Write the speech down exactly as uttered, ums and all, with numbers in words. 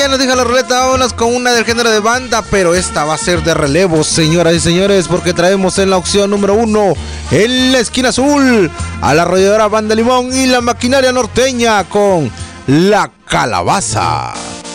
ya nos dijo la ruleta, vámonos con una del género de banda, pero esta va a ser de relevo, señoras y señores, porque traemos en la opción número uno, en la esquina azul, a la arrolladora Banda Limón y la maquinaria norteña con La Calabaza.